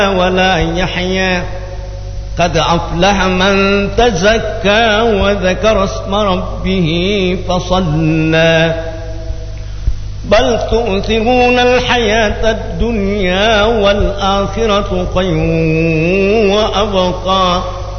ولا يحيى قد أفلح من تزكى وذكر اسم ربه فصلى بل تؤثرون الحياة الدنيا والآخرة خير وأبقى